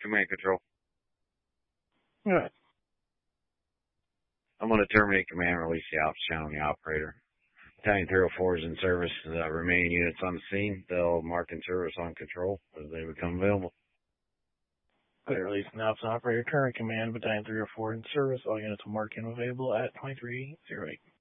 Command control. All right. I'm going to terminate command, release the ops channel on the operator. Battalion 304 is in service. Remaining units on the scene, they'll mark in service on control as they become available. Clear release and ops operator, current command, Battalion 304 in service. All units will mark in available at 2308.